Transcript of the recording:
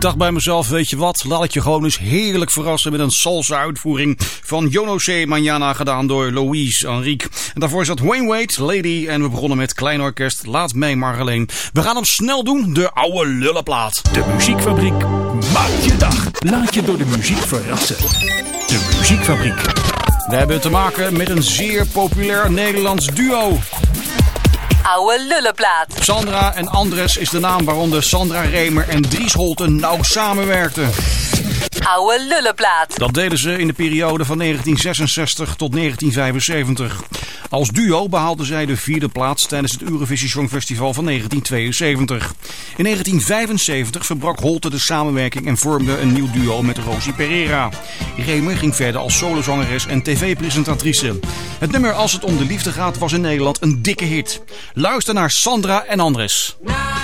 Ik dacht bij mezelf, weet je wat, laat ik je gewoon eens heerlijk verrassen met een salsa uitvoering van Yo No Sé Mañana, gedaan door Luis Enrique. En daarvoor zat Wayne Wade, Lady, en we begonnen met klein orkest Laat mij maar alleen. We gaan hem snel doen, de oude lullenplaat. De Muziekfabriek maakt je dag. Laat je door de muziek verrassen. De Muziekfabriek. We hebben te maken met een zeer populair Nederlands duo. Oude lullenplaat. Sandra en Andres is de naam waaronder Sandra Remer en Dries Holten nauw samenwerkten. Oude lullenplaat. Dat deden ze in de periode van 1966 tot 1975. Als duo behaalden zij de 4e plaats tijdens het Eurovisie Songfestival van 1972. In 1975 verbrak Holten de samenwerking en vormde een nieuw duo met Rosie Pereira. Remer ging verder als solozangeres en tv-presentatrice. Het nummer Als het om de liefde gaat was in Nederland een dikke hit. Luister naar Sandra en Andres.